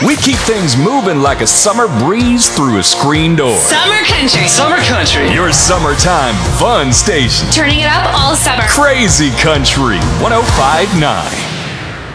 We keep things moving like a summer breeze through a screen door. Summer Country. Summer Country. Your summertime fun station. Turning it up all summer. Crazy Country 105.9.